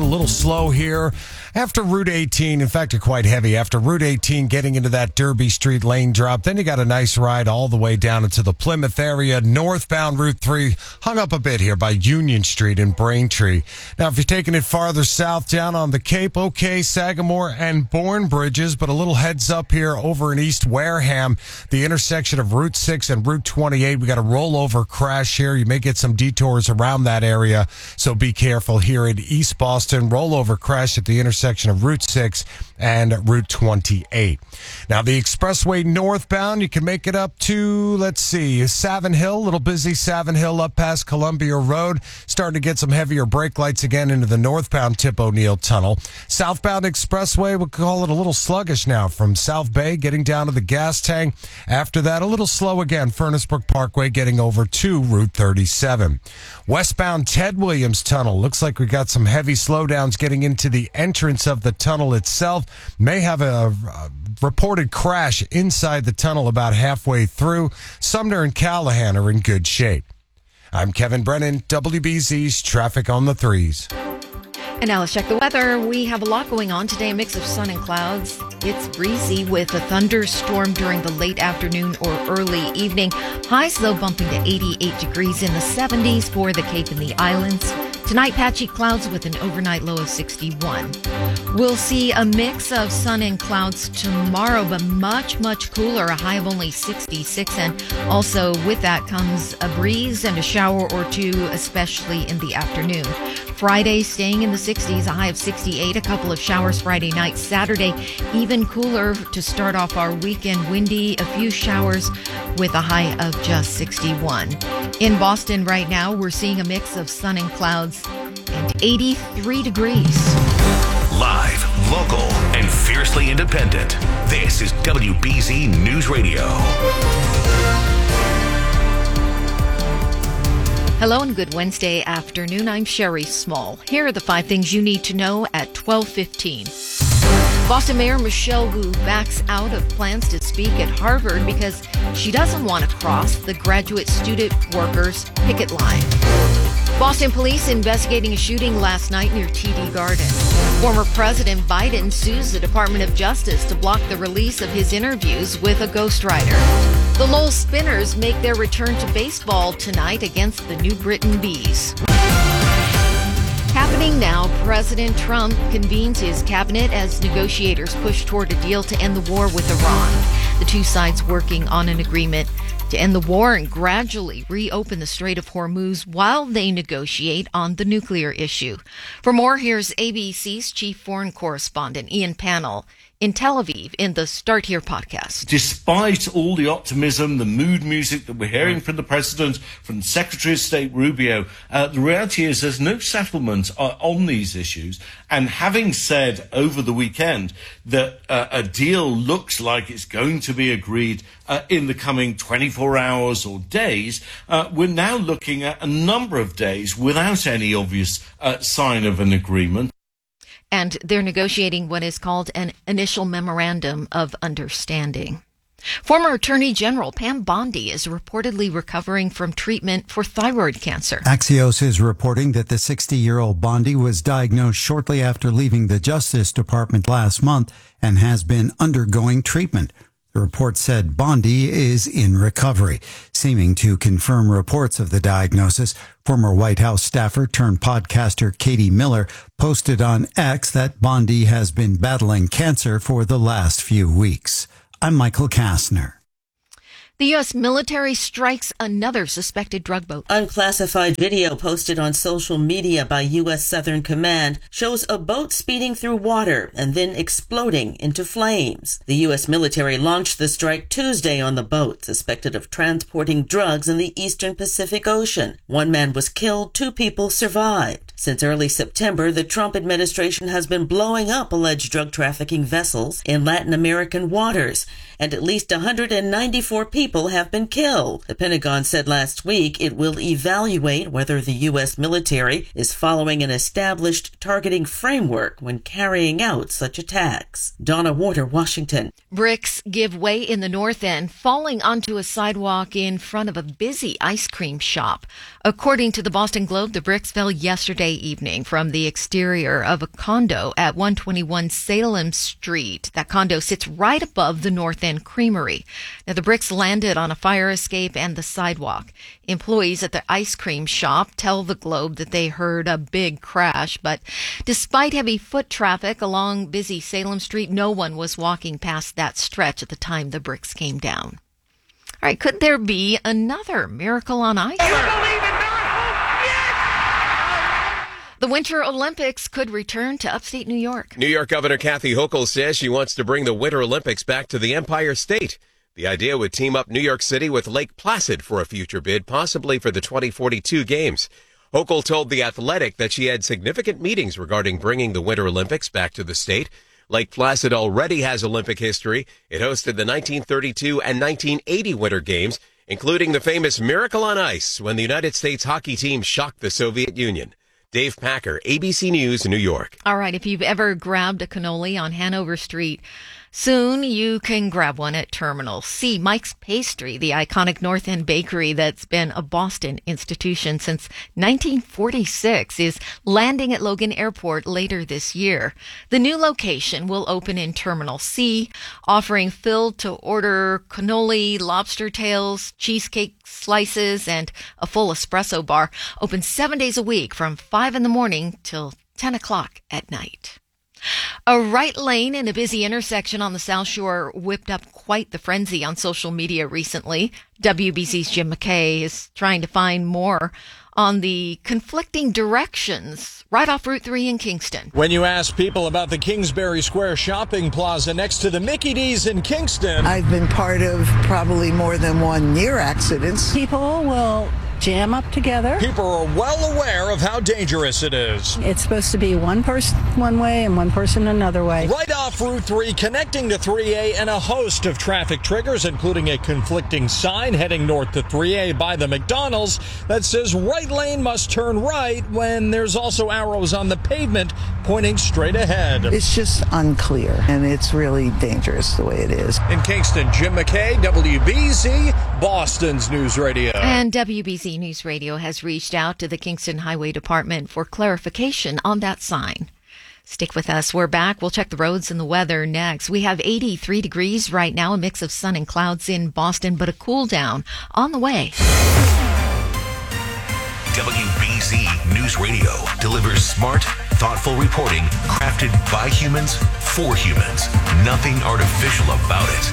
southbound, a little slow here after Route 18. In fact, you're quite heavy after Route 18 getting into that Derby Street lane drop. Then you got a nice ride all the way down into the Plymouth area. Northbound Route 3 hung up a bit here by Union Street in Braintree. Now, if you're taking it farther south down on the Cape, okay, Sagamore and Bourne bridges, but a little heads up here over in East Wareham, the intersection of Route 6 and Route 28. We got a rollover crash here. You may get some detours around that area, so be careful here in East Boston. Rollover crash at the intersection of Route 6 and Route 28. Now, the expressway northbound, you can make it up to, Savin Hill. A little busy Savin Hill up past Columbia Road. Starting to get some heavier brake lights again into the northbound Tip O'Neill Tunnel. Southbound expressway, we'll call it a little sluggish now from South Bay getting down to the gas tank. After that, a little slow again, Furnace Brook Parkway getting over to Route 37. Westbound Ted Williams Tunnel. Looks like we got some heavy slowdowns getting into the entrance of the tunnel itself. May have a reported crash inside the tunnel about halfway through. Sumner and Callahan are in good shape. I'm Kevin Brennan, WBZ's Traffic on the Threes. And now let's check the weather. We have a lot going on today, a mix of sun and clouds. It's breezy with a thunderstorm during the late afternoon or early evening. Highs, though, bumping to 88 degrees in the 70s for the Cape and the Islands. Tonight, patchy clouds with an overnight low of 61. We'll see a mix of sun and clouds tomorrow, but much, much cooler, a high of only 66. And also with that comes a breeze and a shower or two, especially in the afternoon. Friday, staying in the 60s, a high of 68, a couple of showers Friday night. Saturday, even cooler to start off our weekend. Windy, a few showers with a high of just 61. In Boston right now, we're seeing a mix of sun and clouds and 83 degrees. Live, local, and fiercely independent. This is WBZ News Radio. Hello and good Wednesday afternoon. I'm Sherry Small. Here are the 5 things you need to know at 12:15. Boston Mayor Michelle Wu backs out of plans to speak at Harvard because she doesn't want to cross the graduate student workers picket line. Boston police investigating a shooting last night near TD Garden. Former President Biden sues the Department of Justice to block the release of his interviews with a ghostwriter. The Lowell Spinners make their return to baseball tonight against the New Britain Bees. Happening now, President Trump convenes his cabinet as negotiators push toward a deal to end the war with Iran. The two sides working on an agreement to end the war and gradually reopen the Strait of Hormuz while they negotiate on the nuclear issue. For more, here's ABC's chief foreign correspondent, Ian Pannell, in Tel Aviv in the Start Here podcast. Despite all the optimism, the mood music that we're hearing from the president, from Secretary of State Rubio, the reality is there's no settlement on these issues. And having said over the weekend that a deal looks like it's going to be agreed in the coming 24 hours or days, we're now looking at a number of days without any obvious sign of an agreement. And they're negotiating what is called an initial memorandum of understanding. Former Attorney General Pam Bondi is reportedly recovering from treatment for thyroid cancer. Axios is reporting that the 60-year-old Bondi was diagnosed shortly after leaving the Justice Department last month and has been undergoing treatment. The report said Bondi is in recovery, seeming to confirm reports of the diagnosis. Former White House staffer turned podcaster Katie Miller posted on X that Bondi has been battling cancer for the last few weeks. I'm Michael Kastner. The U.S. military strikes another suspected drug boat. Unclassified video posted on social media by U.S. Southern Command shows a boat speeding through water and then exploding into flames. The U.S. military launched the strike Tuesday on the boat, suspected of transporting drugs in the eastern Pacific Ocean. One man was killed, 2 people survived. Since early September, the Trump administration has been blowing up alleged drug trafficking vessels in Latin American waters, and at least 194 people have been killed. The Pentagon said last week it will evaluate whether the U.S. military is following an established targeting framework when carrying out such attacks. Donna Warder, Washington. Bricks give way in the North End, falling onto a sidewalk in front of a busy ice cream shop. According to the Boston Globe, the bricks fell yesterday Friday evening from the exterior of a condo at 121 Salem Street. That condo sits right above the North End Creamery. Now, the bricks landed on a fire escape and the sidewalk. Employees at the ice cream shop tell the Globe that they heard a big crash, but despite heavy foot traffic along busy Salem Street, no one was walking past that stretch at the time the bricks came down. All right, could there be another miracle on ice? The Winter Olympics could return to upstate New York. New York Governor Kathy Hochul says she wants to bring the Winter Olympics back to the Empire State. The idea would team up New York City with Lake Placid for a future bid, possibly for the 2042 Games. Hochul told The Athletic that she had significant meetings regarding bringing the Winter Olympics back to the state. Lake Placid already has Olympic history. It hosted the 1932 and 1980 Winter Games, including the famous Miracle on Ice when the United States hockey team shocked the Soviet Union. Dave Packer, ABC News, New York. All right, if you've ever grabbed a cannoli on Hanover Street, soon you can grab one at Terminal C. Mike's Pastry, the iconic North End bakery that's been a Boston institution since 1946, is landing at Logan Airport later this year. The new location will open in Terminal C, offering filled-to-order cannoli, lobster tails, cheesecake slices, and a full espresso bar. Open 7 days a week from 5 in the morning till 10 o'clock at night. A right lane in a busy intersection on the South Shore whipped up quite the frenzy on social media recently. WBC's Jim McKay is trying to find more on the conflicting directions right off Route 3 in Kingston. When you ask people about the Kingsbury Square shopping plaza next to the Mickey D's in Kingston, I've been part of probably more than one near accidents. People will jam up together. People are well aware of how dangerous it is. It's supposed to be one person one way and one person another way. Right off Route 3, connecting to 3A, and a host of traffic triggers, including a conflicting sign heading north to 3A by the McDonald's that says right lane must turn right, when there's also arrows on the pavement pointing straight ahead. It's just unclear, and it's really dangerous the way it is. In Kingston, Jim McKay, WBZ, Boston's News Radio. And WBZ News Radio has reached out to the Kingston Highway Department for clarification on that sign. Stick with us. We're back. We'll check the roads and the weather next. We have 83 degrees right now, a mix of sun and clouds in Boston, but a cool down on the way. WBZ News Radio delivers smart, thoughtful reporting crafted by humans for humans. Nothing artificial about it.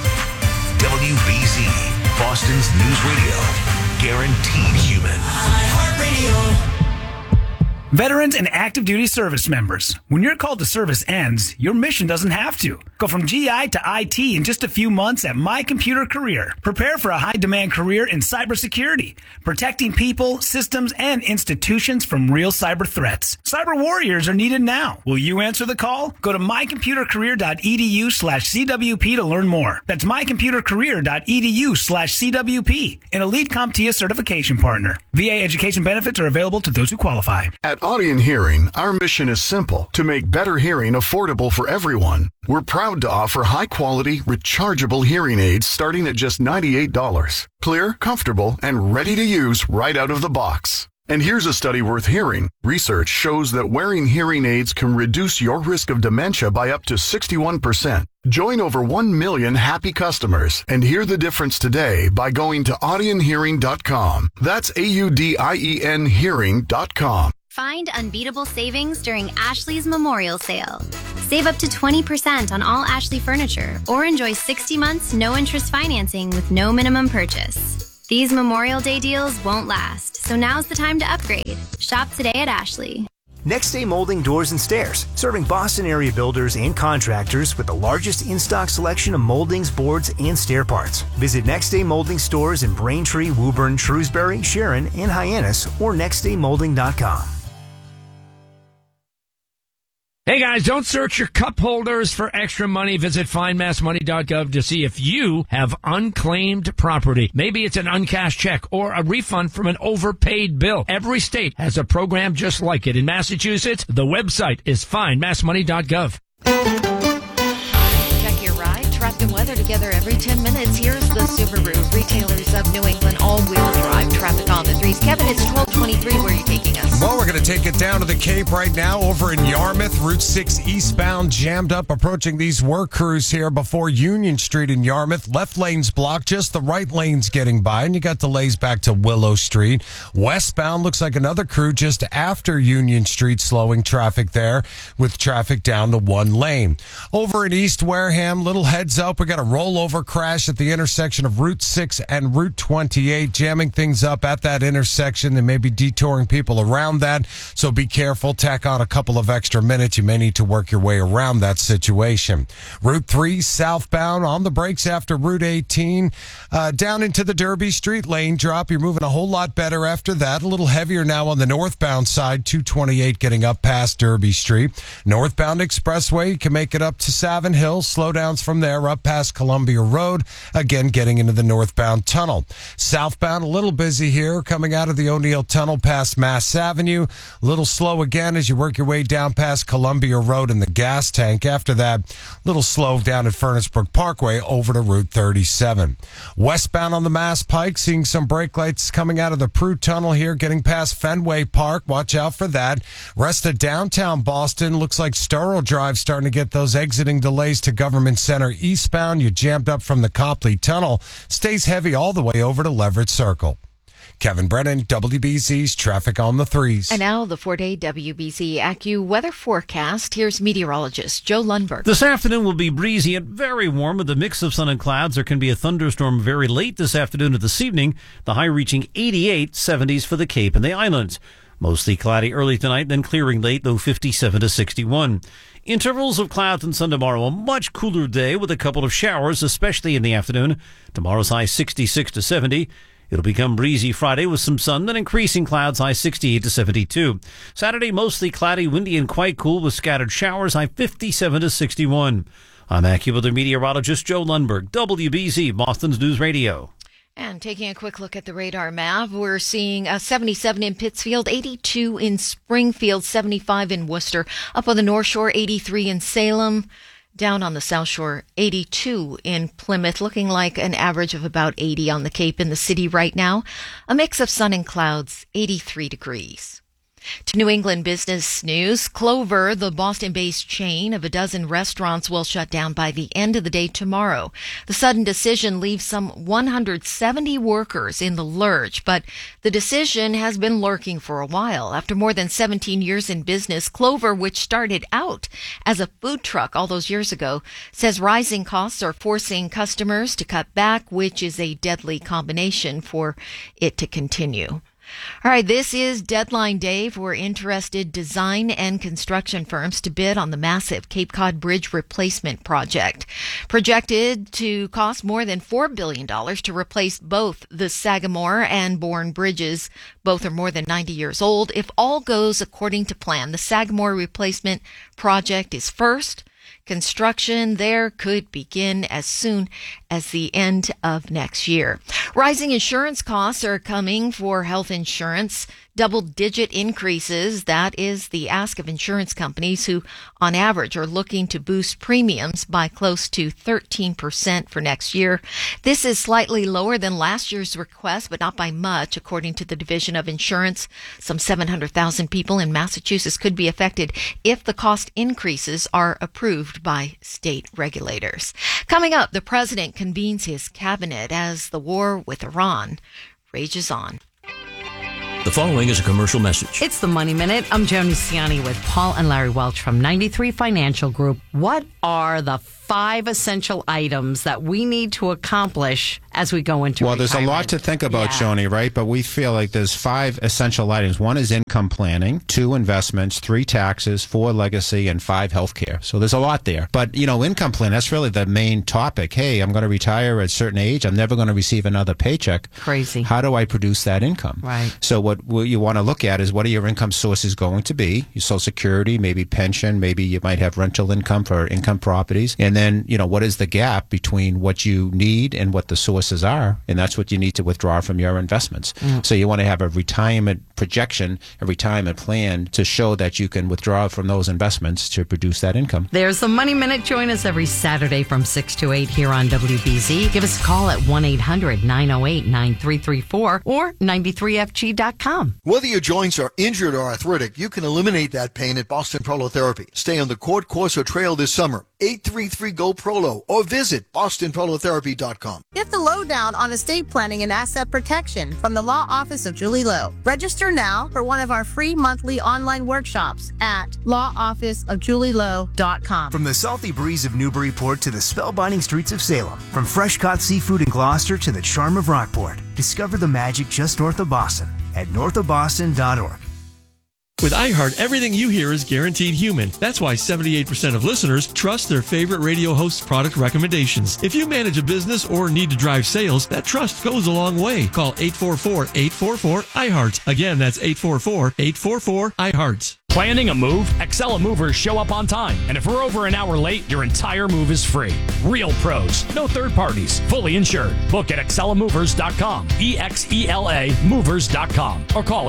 WBZ, Boston's News Radio. Guaranteed human. Veterans and active duty service members, when your call to service ends, your mission doesn't have to. Go from GI to IT in just a few months at My Computer Career. Prepare for a high-demand career in cybersecurity, protecting people, systems, and institutions from real cyber threats. Cyber warriors are needed now. Will you answer the call? Go to mycomputercareer.edu/CWP to learn more. That's mycomputercareer.edu/CWP, an elite CompTIA certification partner. VA education benefits are available to those who qualify. At Audion Hearing, our mission is simple: to make better hearing affordable for everyone. We're proud to offer high-quality, rechargeable hearing aids starting at just $98. Clear, comfortable, and ready to use right out of the box. And here's a study worth hearing. Research shows that wearing hearing aids can reduce your risk of dementia by up to 61%. Join over 1 million happy customers and hear the difference today by going to audionhearing.com. That's AUDIEN hearing.com. Find unbeatable savings during Ashley's Memorial Sale. Save up to 20% on all Ashley furniture or enjoy 60 months no-interest financing with no minimum purchase. These Memorial Day deals won't last, so now's the time to upgrade. Shop today at Ashley. Next Day Molding Doors and Stairs, serving Boston area builders and contractors with the largest in-stock selection of moldings, boards, and stair parts. Visit Next Day Molding stores in Braintree, Woburn, Shrewsbury, Sharon, and Hyannis, or nextdaymolding.com. Hey guys, don't search your cup holders for extra money. Visit findmassmoney.gov to see if you have unclaimed property. Maybe it's an uncashed check or a refund from an overpaid bill. Every state has a program just like it. In Massachusetts, the website is findmassmoney.gov. Check your ride, traffic and weather together every 10 minutes. Here's the Subaru Retailers of New England all-wheel drive traffic on the threes. Kevin, it's 12:20. 23, where are you taking us? Well, we're going to take it down to the Cape right now over in Yarmouth. Route 6 eastbound jammed up approaching these work crews here before Union Street in Yarmouth. Left lane's blocked, just the right lane's getting by, and you got delays back to Willow Street. Westbound looks like another crew just after Union Street, slowing traffic there with traffic down to one lane. Over in East Wareham, little heads up, we got a rollover crash at the intersection of Route 6 and Route 28, jamming things up at that intersection. They may be detouring people around that, so be careful. Tack on a couple of extra minutes. You may need to work your way around that situation. Route 3 southbound on the brakes after Route 18, down into the Derby Street lane drop. You're moving a whole lot better after that. A little heavier now on the northbound side, 228 getting up past Derby Street. Northbound expressway, you can make it up to Savin Hill. Slowdowns from there up past Columbia Road, again getting into the northbound tunnel. Southbound, a little busy here coming out of the O'Neill Tunnel past Mass Avenue. A little slow again as you work your way down past Columbia Road and the gas tank. After that, a little slow down at Furnace Brook Parkway over to Route 37. Westbound on the Mass Pike, seeing some brake lights coming out of the Prue Tunnel here, getting past Fenway Park. Watch out for that. Rest of downtown Boston, looks like Storrow Drive starting to get those exiting delays to Government Center eastbound. You jammed up from the Copley Tunnel. Stays heavy all the way over to Leverett Circle. Kevin Brennan, WBZ's Traffic on the 3s. And now the 4-day WBZ AccuWeather forecast. Here's meteorologist Joe Lundberg. This afternoon will be breezy and very warm with a mix of sun and clouds. There can be a thunderstorm very late this afternoon or this evening. The high reaching 88, 70s for the Cape and the islands. Mostly cloudy early tonight, then clearing late, though 57 to 61. Intervals of clouds and sun tomorrow. A much cooler day with a couple of showers, especially in the afternoon. Tomorrow's high 66 to 70. It'll become breezy Friday with some sun, then increasing clouds, high 68 to 72. Saturday, mostly cloudy, windy, and quite cool with scattered showers, high 57 to 61. I'm AccuWeather meteorologist Joe Lundberg, WBZ, Boston's News Radio. And taking a quick look at the radar map, we're seeing 77 in Pittsfield, 82 in Springfield, 75 in Worcester, up on the North Shore, 83 in Salem. Down on the South Shore, 82 in Plymouth, looking like an average of about 80 on the Cape in the city right now. A mix of sun and clouds, 83 degrees. To New England business news, Clover, the Boston-based chain of a dozen restaurants, will shut down by the end of the day tomorrow. The sudden decision leaves some 170 workers in the lurch, but the decision has been lurking for a while. After more than 17 years in business, Clover, which started out as a food truck all those years ago, says rising costs are forcing customers to cut back, which is a deadly combination for it to continue. All right, this is deadline day for interested design and construction firms to bid on the massive Cape Cod Bridge replacement project. Projected to cost more than $4 billion to replace both the Sagamore and Bourne bridges. Both are more than 90 years old. If all goes according to plan, the Sagamore replacement project is first. Construction there could begin as soon as the end of next year. Rising insurance costs are coming for health insurance. Double-digit increases, that is the ask of insurance companies who, on average, are looking to boost premiums by close to 13% for next year. This is slightly lower than last year's request, but not by much, according to the Division of Insurance. Some 700,000 people in Massachusetts could be affected if the cost increases are approved by state regulators. Coming up, the president convenes his cabinet as the war with Iran rages on. The following is a commercial message. It's the Money Minute. I'm Joni Ciani with Paul and Larry Welch from 93 Financial Group. What are the 5 essential items that we need to accomplish as we go into retirement? There's a lot to think about, Joni, right? But we feel like there's 5 essential items. 1 is income planning, 2 investments, 3 taxes, 4 legacy, and 5 healthcare. So there's a lot there. But, income plan, that's really the main topic. Hey, I'm going to retire at a certain age. I'm never going to receive another paycheck. Crazy. How do I produce that income? Right. So what you want to look at is what are your income sources going to be? Your Social Security, maybe pension, maybe you might have rental income for income properties. And then, what is the gap between what you need and what the source bonuses are, and that's what you need to withdraw from your investments. So you want to have a retirement projection, a retirement plan to show that you can withdraw from those investments to produce that income. There's the Money Minute. Join us every Saturday from 6 to 8 here on WBZ. Give us a call at 1-800-908-9334 or 93FG.com. Whether your joints are injured or arthritic, you can eliminate that pain at Boston Prolotherapy. Stay on the court, course, or trail this summer. 833-GO-PROLO or visit bostonprolotherapy.com. Get the lowdown on estate planning and asset protection from the Law Office of Julie Lowe. Register now for one of our free monthly online workshops at lawofficeofjulielowe.com. From the salty breeze of Newburyport to the spellbinding streets of Salem, from fresh-caught seafood in Gloucester to the charm of Rockport, discover the magic just north of Boston at northofboston.org. With iHeart, everything you hear is guaranteed human. That's why 78% of listeners trust their favorite radio host's product recommendations. If you manage a business or need to drive sales, that trust goes a long way. Call 844-844-iHeart. Again, that's 844-844-iHeart. Planning a move? Excella Movers show up on time. And if we're over an hour late, your entire move is free. Real pros, no third parties, fully insured. Book at excellamovers.com, EXELA movers.com, or call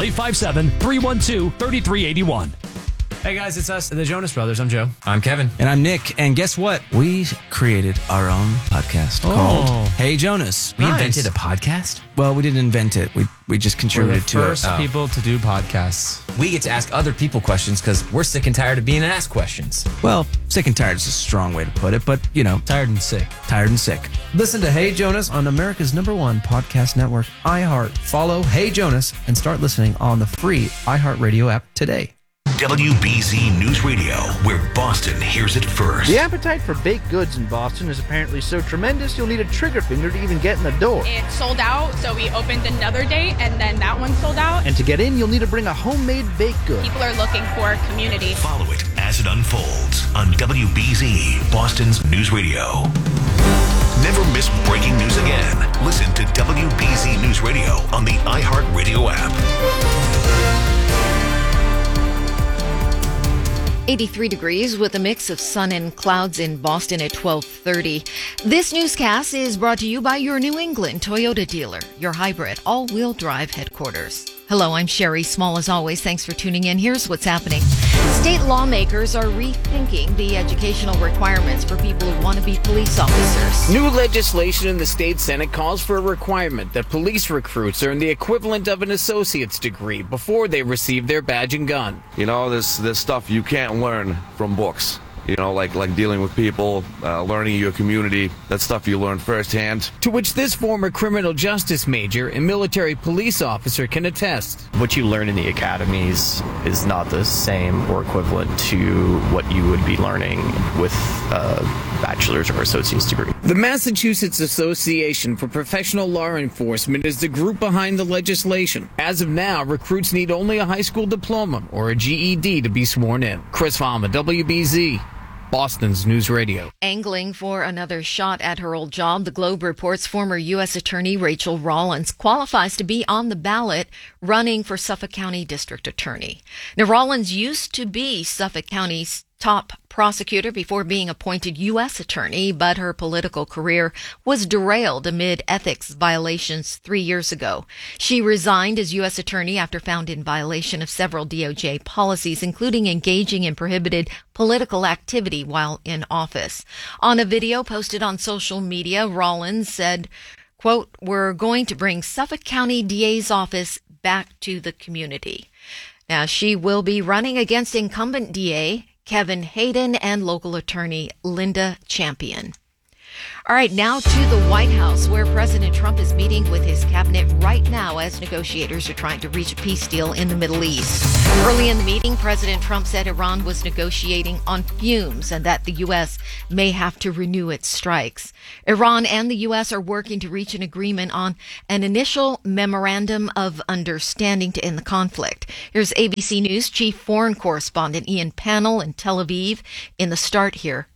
857-312-3381. Hey guys, it's us, the Jonas Brothers. I'm Joe. I'm Kevin. And I'm Nick. And guess what? We created our own podcast called Hey Jonas. We invented a podcast? Well, we didn't invent it. We just contributed to it. We're the first people to do podcasts. We get to ask other people questions because we're sick and tired of being asked questions. Well, sick and tired is a strong way to put it, but, you know. Tired and sick. Tired and sick. Listen to Hey Jonas on America's #1 podcast network, iHeart. Follow Hey Jonas and start listening on the free iHeartRadio app today. WBZ News Radio, where Boston hears it first. The appetite for baked goods in Boston is apparently so tremendous you'll need a trigger finger to even get in the door. It sold out, so we opened another date, and then that one sold out. And to get in, you'll need to bring a homemade baked good. People are looking for community. Follow it as it unfolds on WBZ, Boston's News Radio. Never miss breaking news again. Listen to WBZ News Radio on the iHeartRadio app. 83 degrees with a mix of sun and clouds in Boston at 12:30. This newscast is brought to you by your New England Toyota dealer, your hybrid all-wheel drive headquarters. Hello, I'm Sherry Small. As always, thanks for tuning in. Here's what's happening. State lawmakers are rethinking the educational requirements for people who want to be police officers. New legislation in the state Senate calls for a requirement that police recruits earn the equivalent of an associate's degree before they receive their badge and gun. You know, this stuff you can't learn from books. You know, like dealing with people, learning your community, that stuff you learn firsthand. To which this former criminal justice major and military police officer can attest. What you learn in the academies is not the same or equivalent to what you would be learning with a bachelor's or associate's degree. The Massachusetts Association for Professional Law Enforcement is the group behind the legislation. As of now, recruits need only a high school diploma or a GED to be sworn in. Chris Fama, WBZ. Boston's News Radio. Angling for another shot at her old job, the Globe reports former U.S. Attorney Rachel Rollins qualifies to be on the ballot running for Suffolk County District Attorney. Now, Rollins used to be Suffolk County's top prosecutor before being appointed U.S. attorney, but her political career was derailed amid ethics violations 3 years ago. She resigned as U.S. attorney after found in violation of several DOJ policies, including engaging in prohibited political activity while in office. On a video posted on social media, Rollins said, quote, "We're going to bring Suffolk County DA's office back to the community." Now, she will be running against incumbent DA Kevin Hayden and local attorney Linda Champion. All right, now to the White House, where President Trump is meeting with his cabinet right now as negotiators are trying to reach a peace deal in the Middle East. Early in the meeting, President Trump said Iran was negotiating on fumes and that the U.S. may have to renew its strikes. Iran and the U.S. are working to reach an agreement on an initial memorandum of understanding to end the conflict. Here's ABC News Chief Foreign Correspondent Ian Pannell in Tel Aviv. In the start here,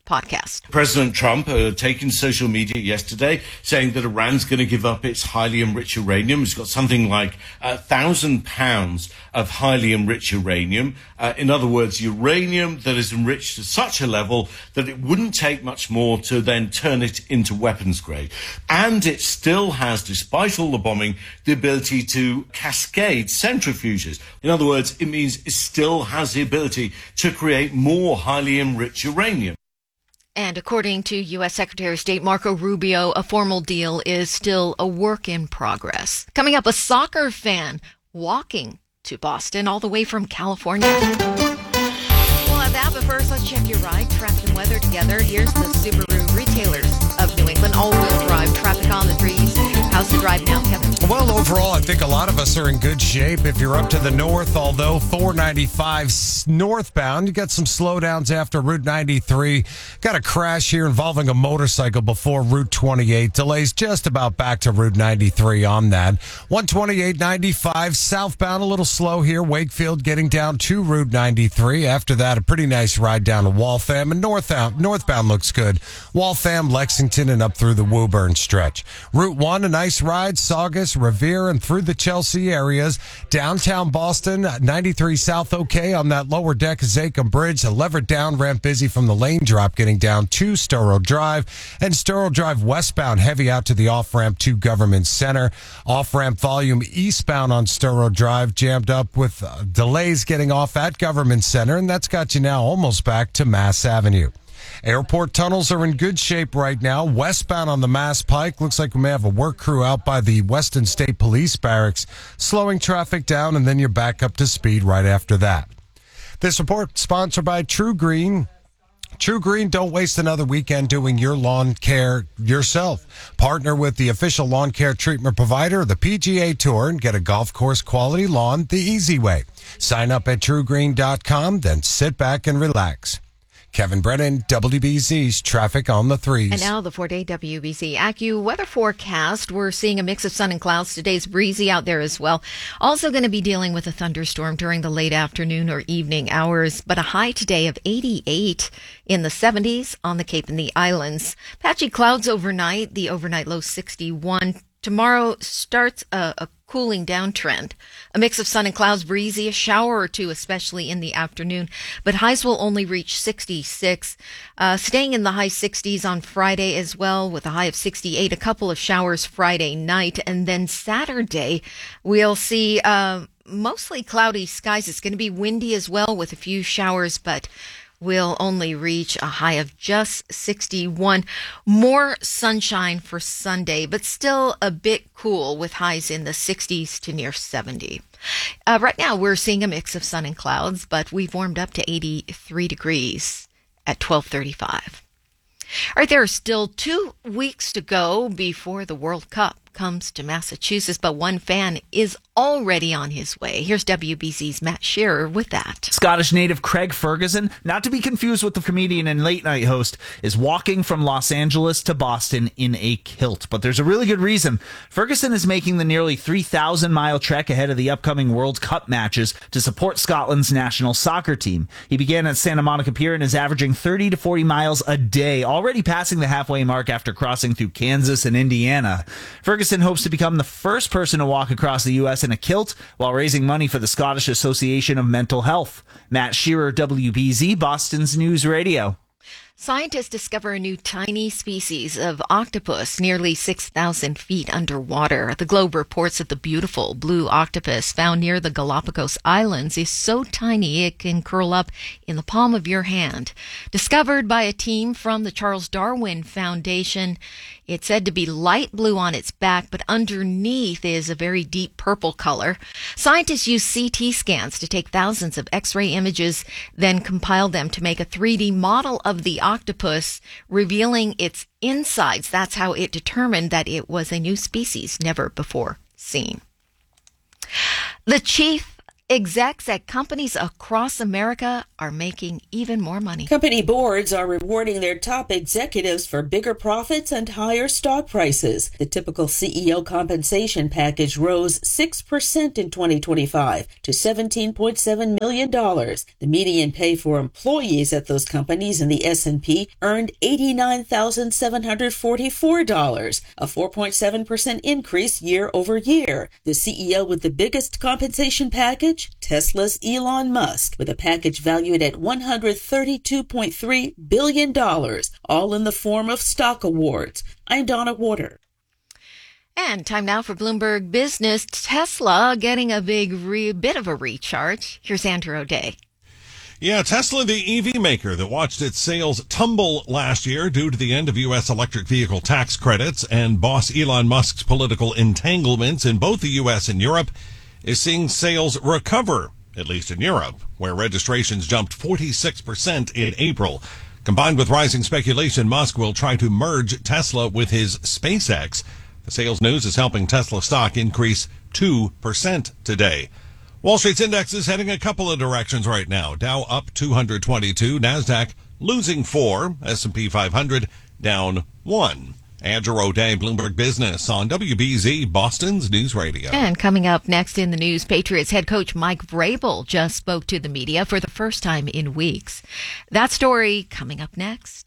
podcast. President Trump taking social media yesterday, saying that Iran's going to give up its highly enriched uranium. It's got something like 1,000 pounds of highly enriched uranium. In other words, uranium that is enriched to such a level that it wouldn't take much more to then turn it into weapons grade. And it still has, despite all the bombing, the ability to cascade centrifuges. In other words, it means it still has the ability to create more highly enriched uranium. And according to U.S. Secretary of State Marco Rubio, a formal deal is still a work in progress. Coming up, a soccer fan walking to Boston all the way from California. We'll have that, but first, let's check your ride, traffic and weather together. Here's the Subaru Retailers of New England all-wheel drive traffic on the trees. How's the drive now, Kevin? Well, overall, I think a lot of us are in good shape. If you're up to the north, although 495 northbound, you got some slowdowns after Route 93. Got a crash here involving a motorcycle before Route 28. Delays just about back to Route 93 on that. 128.95 southbound, a little slow here. Wakefield getting down to Route 93. After that, a pretty nice ride down to Waltham. And northbound looks good. Waltham, Lexington, and up through the Woburn stretch. Route 1, a nice ride. Saugus, Revere, and through the Chelsea areas. Downtown Boston, 93 south okay on that lower deck of Zakim Bridge. A levered down ramp busy from the lane drop getting down to Storrow Drive. And Storrow Drive westbound heavy out to the off-ramp to Government Center. Off-ramp volume eastbound on Storrow Drive jammed up with delays getting off at Government Center. And that's got you now almost back to Mass Avenue. Airport tunnels are in good shape right now. Westbound on the Mass Pike, looks like we may have a work crew out by the Weston State Police Barracks, slowing traffic down, and then you're back up to speed right after that. This report sponsored by True Green. True Green, don't waste another weekend doing your lawn care yourself. Partner with the official lawn care treatment provider, the PGA Tour, and get a golf course quality lawn the easy way. Sign up at truegreen.com, then sit back and relax. Kevin Brennan, WBZ's Traffic on the Threes. And now the 4-day WBZ AccuWeather forecast. We're seeing a mix of sun and clouds. Today's breezy out there as well. Also going to be dealing with a thunderstorm during the late afternoon or evening hours, but a high today of 88 in the 70s on the Cape and the Islands. Patchy clouds overnight, the overnight low 61. Tomorrow starts a cooling down trend. A mix of sun and clouds, breezy, a shower or two, especially in the afternoon. But highs will only reach 66. Staying in the high 60s on Friday as well, with a high of 68. A couple of showers Friday night. And then Saturday, we'll see mostly cloudy skies. It's going to be windy as well with a few showers, but will only reach a high of just 61. More sunshine for Sunday, but still a bit cool with highs in the 60s to near 70. Right now, we're seeing a mix of sun and clouds, but we've warmed up to 83 degrees at 12:35. All right, there are still 2 weeks to go before the World Cup comes to Massachusetts, but one fan is already on his way. Here's WBZ's Matt Shearer with that. Scottish native Craig Ferguson, not to be confused with the comedian and late-night host, is walking from Los Angeles to Boston in a kilt. But there's a really good reason. Ferguson is making the nearly 3,000-mile trek ahead of the upcoming World Cup matches to support Scotland's national soccer team. He began at Santa Monica Pier and is averaging 30 to 40 miles a day, already passing the halfway mark after crossing through Kansas and Indiana. Ferguson hopes to become the first person to walk across the U.S. in a kilt while raising money for the Scottish Association of Mental Health. Matt Shearer, WBZ, Boston's News Radio. Scientists discover a new tiny species of octopus nearly 6,000 feet underwater. The Globe reports that the beautiful blue octopus found near the Galapagos Islands is so tiny it can curl up in the palm of your hand. Discovered by a team from the Charles Darwin Foundation, it's said to be light blue on its back, but underneath is a very deep purple color. Scientists use CT scans to take thousands of X-ray images, then compile them to make a 3D model of the octopus, revealing its insides. That's how it determined that it was a new species never before seen. The chief Execs at companies across America are making even more money. Company boards are rewarding their top executives for bigger profits and higher stock prices. The typical CEO compensation package rose 6% in 2025 to $17.7 million. The median pay for employees at those companies in the S&P earned $89,744, a 4.7% increase year over year. The CEO with the biggest compensation package, Tesla's Elon Musk, with a package valued at $132.3 billion, all in the form of stock awards. I'm Donna Warder. And time now for Bloomberg Business. Tesla getting a bit of a recharge. Here's Andrew O'Day. Yeah, Tesla, the EV maker that watched its sales tumble last year due to the end of U.S. electric vehicle tax credits and boss Elon Musk's political entanglements in both the U.S. and Europe, is seeing sales recover, at least in Europe, where registrations jumped 46% in April. Combined with rising speculation, Musk will try to merge Tesla with his SpaceX. The sales news is helping Tesla stock increase 2% today. Wall Street's index is heading a couple of directions right now. Dow up 222, NASDAQ losing 4, S&P 500 down 1. Andrew O'Day, Bloomberg Business on WBZ, Boston's News Radio. And coming up next in the news, Patriots head coach Mike Vrabel just spoke to the media for the first time in weeks. That story coming up next.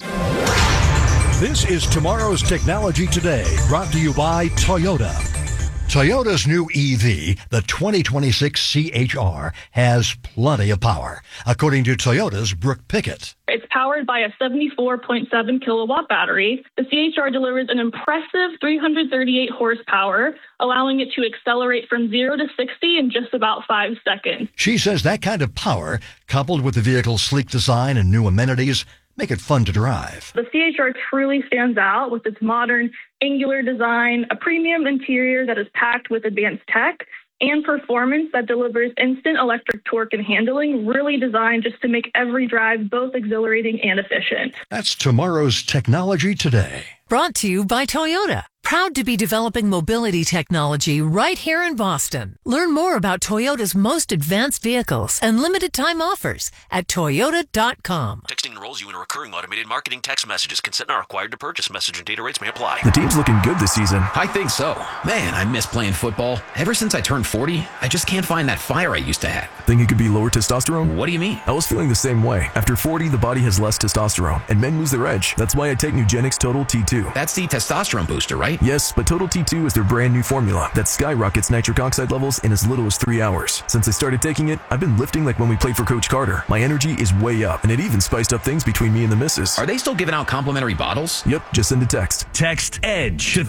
This is Tomorrow's Technology Today, brought to you by Toyota. Toyota's new EV, the 2026 CHR, has plenty of power, according to Toyota's Brooke Pickett. It's powered by a 74.7 kilowatt battery. The CHR delivers an impressive 338 horsepower, allowing it to accelerate from 0 to 60 in just about 5 seconds. She says that kind of power, coupled with the vehicle's sleek design and new amenities, make it fun to drive. The CHR truly stands out with its modern, angular design, a premium interior that is packed with advanced tech, and performance that delivers instant electric torque and handling, really designed just to make every drive both exhilarating and efficient. That's Tomorrow's Technology Today. Brought to you by Toyota. Proud to be developing mobility technology right here in Boston. Learn more about Toyota's most advanced vehicles and limited time offers at Toyota.com. Texting enrolls you in a recurring automated marketing text messages. Consent not required to purchase. Message and data rates may apply. The team's looking good this season. I think so. Man, I miss playing football. Ever since I turned 40, I just can't find that fire I used to have. Think it could be lower testosterone? What do you mean? I was feeling the same way. After 40, the body has less testosterone, and men lose their edge. That's why I take Nugenix Total T2. That's the testosterone booster, right? Yes, but Total T2 is their brand new formula that skyrockets nitric oxide levels in as little as 3 hours. Since I started taking it, I've been lifting like when we played for Coach Carter. My energy is way up, and it even spiced up things between me and the missus. Are they still giving out complimentary bottles? Yep, just send a text. Text EDGE to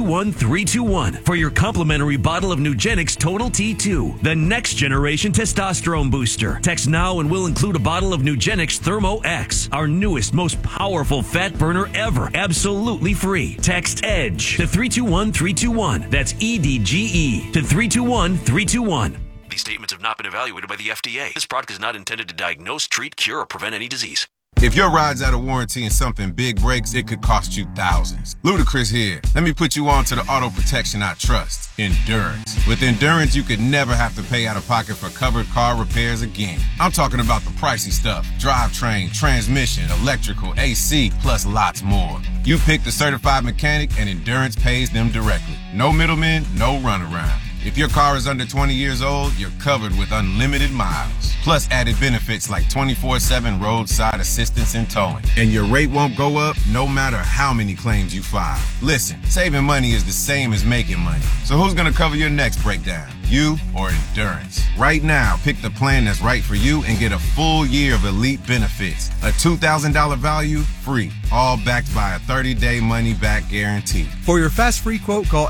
321-321 for your complimentary bottle of Nugenix Total T2, the next generation testosterone booster. Text now and we'll include a bottle of Nugenix Thermo X, our newest, most powerful fat burner ever, absolutely free. Text EDGE to 321-321. That's EDGE to 321-321. These statements have not been evaluated by the FDA. This product is not intended to diagnose, treat, cure, or prevent any disease. If your ride's out of warranty and something big breaks, it could cost you thousands. Ludacris here. Let me put you on to the auto protection I trust, Endurance. With Endurance, you could never have to pay out of pocket for covered car repairs again. I'm talking about the pricey stuff: drivetrain, transmission, electrical, AC, plus lots more. You pick the certified mechanic and Endurance pays them directly. No middlemen, no runaround. If your car is under 20 years old, you're covered with unlimited miles. Plus added benefits like 24/7 roadside assistance and towing. And your rate won't go up no matter how many claims you file. Listen, saving money is the same as making money. So who's gonna cover your next breakdown? You or Endurance? Right now, pick the plan that's right for you and get a full year of elite benefits. A $2,000 value, free. All backed by a 30-day money-back guarantee. For your fast free quote, call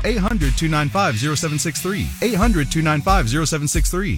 800-295-0763. 800-295-0763.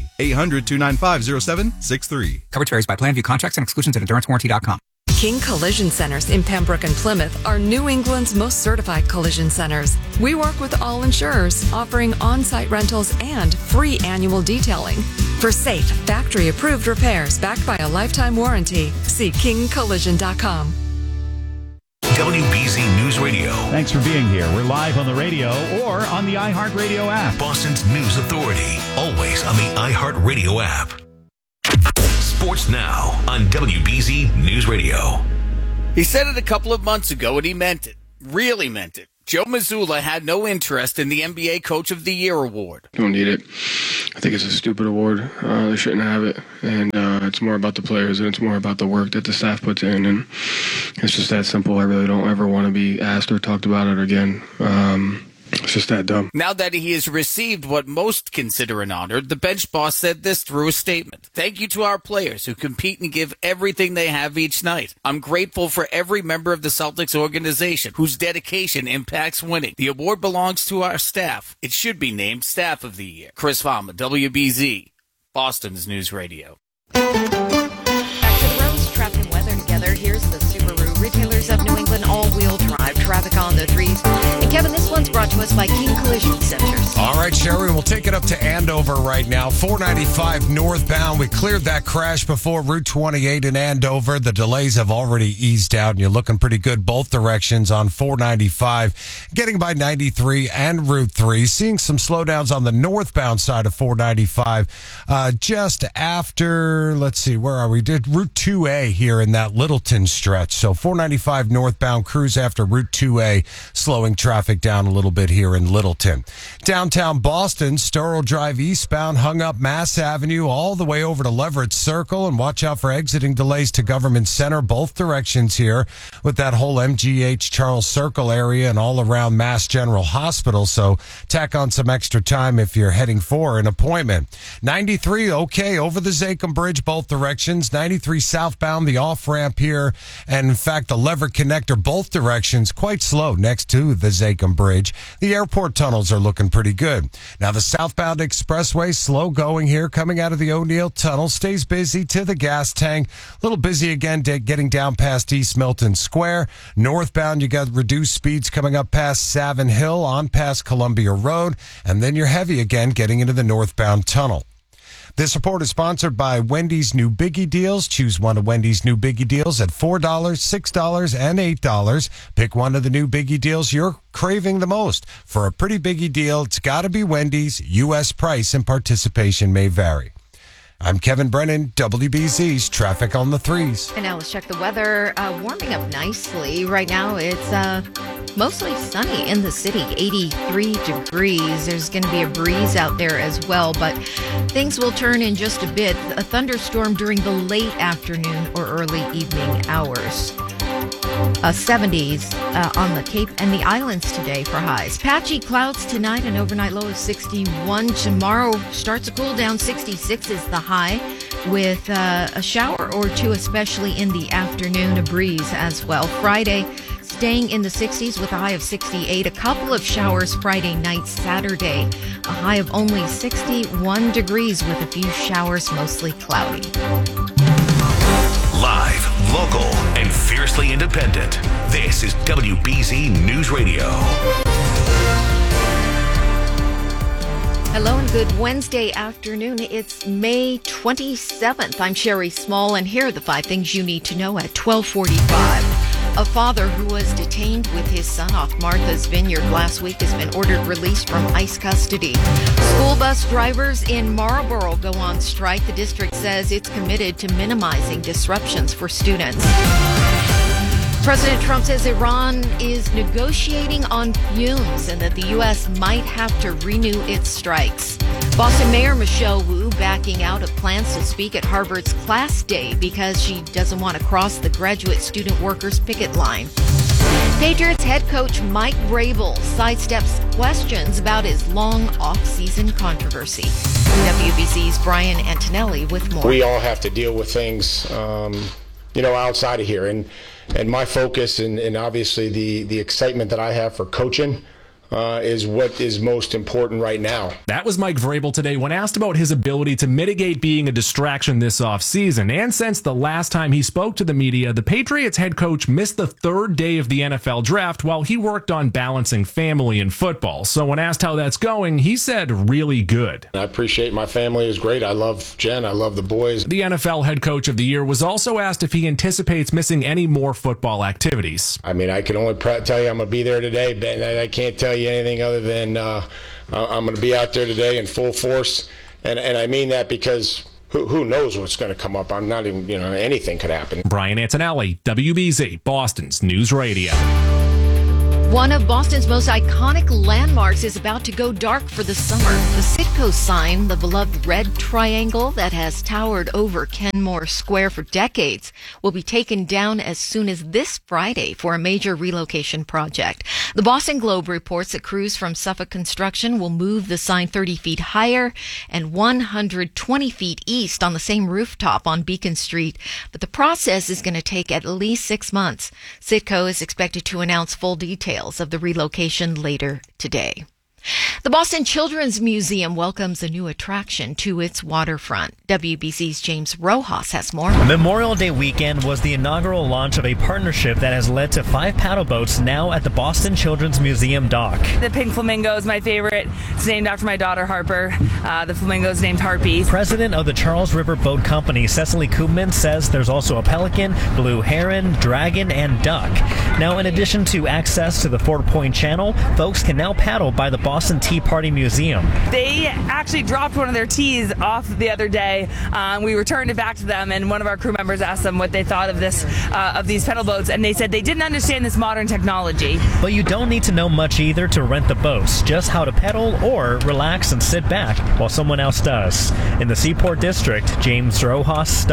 800-295-0763. Coverage varies by plan. View contracts and exclusions at EnduranceWarranty.com. King Collision Centers in Pembroke and Plymouth are New England's most certified collision centers. We work with all insurers, offering on-site rentals and free annual detailing. For safe, factory-approved repairs backed by a lifetime warranty, see KingCollision.com. WBZ News Radio. Thanks for being here. We're live on the radio or on the iHeartRadio app. Boston's News Authority. Always on the iHeartRadio app. Sports Now on WBZ News Radio. He said it a couple of months ago, and he meant it. Really meant it. Joe Mazzulla had no interest in the NBA Coach of the Year award. Don't need it. I think it's a stupid award. They shouldn't have it. And it's more about the players, and it's more about the work that the staff puts in. And it's just that simple. I really don't ever want to be asked or talked about it again. It's just that dumb. Now that he has received what most consider an honor, the bench boss said this through a statement. Thank you to our players who compete and give everything they have each night. I'm grateful for every member of the Celtics organization whose dedication impacts winning. The award belongs to our staff. It should be named Staff of the Year. Chris Fama, WBZ, Boston's News Radio. Back to the roads, traffic and weather together. Here's the Subaru Retailers of New England all-wheel drive traffic on the 3s. And Kevin, this one's brought to us by King Collision Centers. All right, Sherry, we'll take it up to Andover right now. 495 northbound. We cleared that crash before Route 28 in Andover. The delays have already eased out, and you're looking pretty good both directions on 495. Getting by 93 and Route 3. Seeing some slowdowns on the northbound side of 495 just after, let's see, where are we? Did Route 2A here in that Littleton stretch. So 495 northbound cruise after Route 2A, slowing traffic down a little bit here in Littleton. Downtown Boston, Storrow Drive eastbound, hung up Mass Avenue all the way over to Leverett Circle, and watch out for exiting delays to Government Center, both directions here with that whole MGH Charles Circle area and all around Mass General Hospital. So tack on some extra time if you're heading for an appointment. 93, okay, over the Zakim Bridge, both directions. 93 southbound, the off-ramp here, and in fact, the Leverett Connector, both directions, quite slow next to the Zakim Bridge. The airport tunnels are looking pretty good. Now, the southbound expressway, slow going here, coming out of the O'Neill Tunnel, stays busy to the gas tank. A little busy again getting down past East Milton Square. Northbound, you got reduced speeds coming up past Savin Hill, on past Columbia Road, and then you're heavy again getting into the northbound tunnel. This report is sponsored by Wendy's New Biggie Deals. Choose one of Wendy's New Biggie Deals at $4, $6, and $8. Pick one of the new Biggie Deals you're craving the most. For a pretty biggie deal, it's got to be Wendy's. U.S. price and participation may vary. I'm Kevin Brennan, WBZ's Traffic on the 3s. And now let's check the weather. Warming up nicely. Right now it's mostly sunny in the city, 83 degrees. There's going to be a breeze out there as well, but things will turn in just a bit. A thunderstorm during the late afternoon or early evening hours. 70s on the Cape and the islands today for highs. Patchy clouds tonight, an overnight low of 61. Tomorrow starts to cool down. 66 is the high, with a shower or two, especially in the afternoon, a breeze as well. Friday, staying in the 60s with a high of 68. A couple of showers Friday night, Saturday, a high of only 61 degrees with a few showers, mostly cloudy. Live, local, and fiercely independent. This is WBZ News Radio. Hello and good Wednesday afternoon. It's May 27th. I'm Sherry Small, and here are the 5 things you need to know at 12:45. A father who was detained with his son off Martha's Vineyard last week has been ordered released from ICE custody. School bus drivers in Marlborough go on strike. The district says it's committed to minimizing disruptions for students. President Trump says Iran is negotiating on fumes and that the U.S. might have to renew its strikes. Boston Mayor Michelle Wu backing out of plans to speak at Harvard's Class Day because she doesn't want to cross the graduate student workers picket line. Patriots head coach Mike Vrabel sidesteps questions about his long off-season controversy. WBC's Brian Antonelli with more. We all have to deal with things, outside of here. And my focus and obviously the excitement that I have for coaching is what is most important right now. That was Mike Vrabel today when asked about his ability to mitigate being a distraction this offseason. And since the last time he spoke to the media, the Patriots head coach missed the third day of the NFL draft while he worked on balancing family and football. So when asked how that's going, he said really good. I appreciate my family is great. I love Jen. I love the boys. The NFL head coach of the year was also asked if he anticipates missing any more football activities. I mean, I can only tell you I'm going to be there today, but I can't tell you anything other than I'm going to be out there today in full force, and I mean that because who knows what's going to come up. I'm not even, anything could happen. Brian Antonelli, WBZ, Boston's News Radio. One of Boston's most iconic landmarks is about to go dark for the summer. The Citco sign, the beloved red triangle that has towered over Kenmore Square for decades, will be taken down as soon as this Friday for a major relocation project. The Boston Globe reports that crews from Suffolk Construction will move the sign 30 feet higher and 120 feet east on the same rooftop on Beacon Street. But the process is going to take at least 6 months. Citco is expected to announce full details of the relocation later today. The Boston Children's Museum welcomes a new attraction to its waterfront. WBC's James Rojas has more. Memorial Day weekend was the inaugural launch of a partnership that has led to 5 paddle boats now at the Boston Children's Museum dock. The Pink Flamingo is my favorite. It's named after my daughter, Harper. The flamingo is named Harpy. President of the Charles River Boat Company, Cecily Koopman, says there's also a pelican, blue heron, dragon, and duck. Now, in addition to access to the Fort Point Channel, folks can now paddle by the Boston Tea Party Museum. They actually dropped one of their teas off the other day. We returned it back to them, and one of our crew members asked them what they thought of this, of these pedal boats, and they said they didn't understand this modern technology. But you don't need to know much either to rent the boats, just how to pedal or relax and sit back while someone else does. In the Seaport District, James Rojas,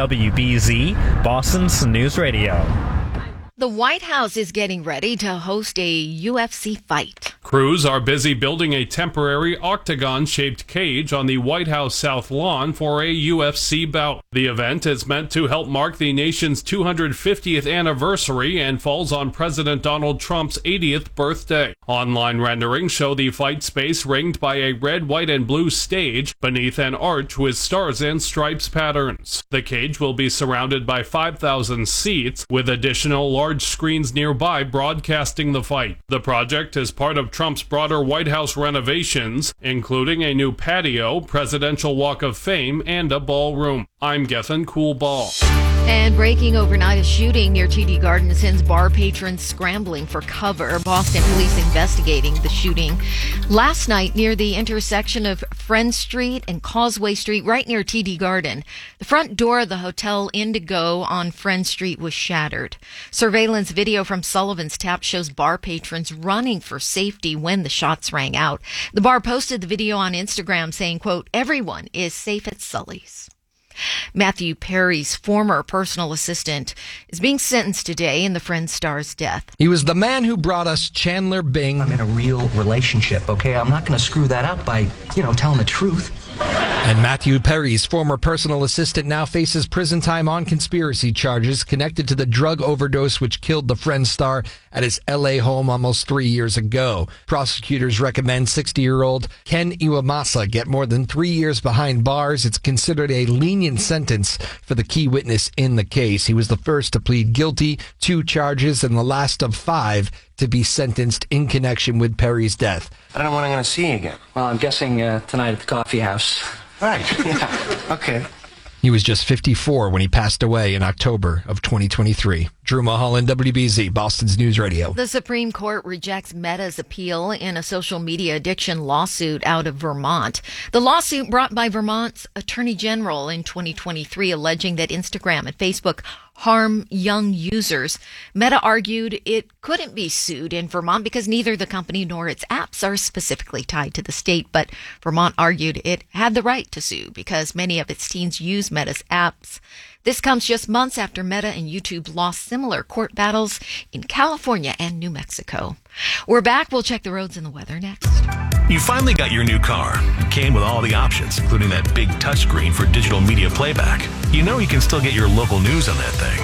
WBZ, Boston's News Radio. The White House is getting ready to host a UFC fight. Crews are busy building a temporary octagon-shaped cage on the White House South Lawn for a UFC bout. The event is meant to help mark the nation's 250th anniversary and falls on President Donald Trump's 80th birthday. Online renderings show the fight space ringed by a red, white, and blue stage beneath an arch with stars and stripes patterns. The cage will be surrounded by 5,000 seats, with additional large screens nearby broadcasting the fight. The project is part of Trump's broader White House renovations, including a new patio, Presidential Walk of Fame, and a ballroom. I'm Gethin Coolball. And breaking overnight, a shooting near TD Garden sends bar patrons scrambling for cover. Boston police investigating the shooting last night near the intersection of Friend Street and Causeway Street, right near TD Garden. The front door of the Hotel Indigo on Friend Street was shattered. Surveillance video from Sullivan's Tap shows bar patrons running for safety when the shots rang out. The bar posted the video on Instagram saying, quote, "Everyone is safe at Sully's." Matthew Perry's former personal assistant is being sentenced today in the Friend star's death. He was the man who brought us Chandler Bing. I'm in a real relationship, okay? I'm not going to screw that up by, telling the truth. And Matthew Perry's former personal assistant now faces prison time on conspiracy charges connected to the drug overdose which killed the Friend star at his L.A. home almost 3 years ago. Prosecutors recommend 60-year-old Ken Iwamasa get more than 3 years behind bars. It's considered a lenient sentence for the key witness in the case. He was the first to plead guilty, 2 charges, and the last of 5 to be sentenced in connection with Perry's death. I don't know when I'm going to see you again. Well, I'm guessing tonight at the coffee house. Right, yeah, okay. He was just 54 when he passed away in October of 2023. Drew Mulholland, WBZ, Boston's News Radio. The Supreme Court rejects Meta's appeal in a social media addiction lawsuit out of Vermont. The lawsuit brought by Vermont's Attorney General in 2023 alleging that Instagram and Facebook harm young users. Meta argued it couldn't be sued in Vermont because neither the company nor its apps are specifically tied to the state, but Vermont argued it had the right to sue because many of its teens use Meta's apps. This comes just months after Meta and YouTube lost similar court battles in California and New Mexico. We're back. We'll check the roads and the weather next. You finally got your new car. It came with all the options, including that big touchscreen for digital media playback. You know you can still get your local news on that thing.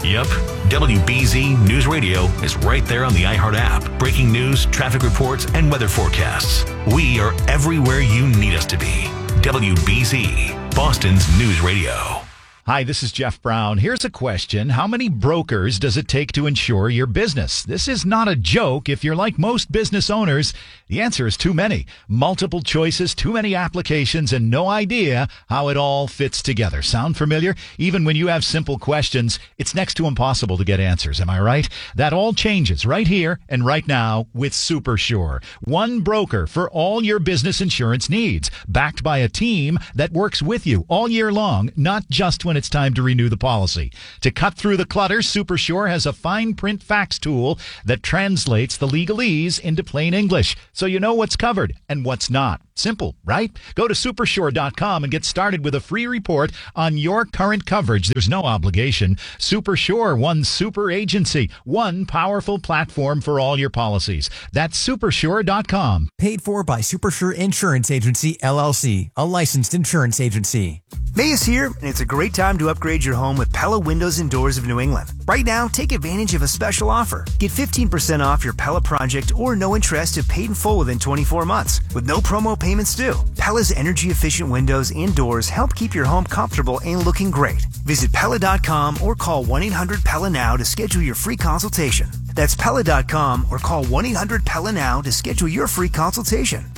Yep, WBZ News Radio is right there on the iHeart app. Breaking news, traffic reports, and weather forecasts. We are everywhere you need us to be. WBZ, Boston's News Radio. Hi, this is Jeff Brown. Here's a question. How many brokers does it take to insure your business? This is not a joke. If you're like most business owners, the answer is too many. Multiple choices, too many applications, and no idea how it all fits together. Sound familiar? Even when you have simple questions, it's next to impossible to get answers. Am I right? That all changes right here and right now with SuperSure. One broker for all your business insurance needs, backed by a team that works with you all year long, not just when it's time to renew the policy. To cut through the clutter, SuperSure has a fine print fax tool that translates the legalese into plain English, so you know what's covered and what's not. Simple, right? Go to supersure.com and get started with a free report on your current coverage. There's no obligation. SuperSure, one super agency, one powerful platform for all your policies. That's supersure.com. Paid for by SuperSure Insurance Agency, LLC, a licensed insurance agency. May is here, and it's a great time to upgrade your home with Pella Windows and Doors of New England. Right now, take advantage of a special offer. Get 15% off your Pella project or no interest if paid in full within 24 months, with no promo payments due. Pella's energy-efficient windows and doors help keep your home comfortable and looking great. Visit Pella.com or call 1-800-PELLA now to schedule your free consultation. That's Pella.com or call 1-800-PELLA now to schedule your free consultation.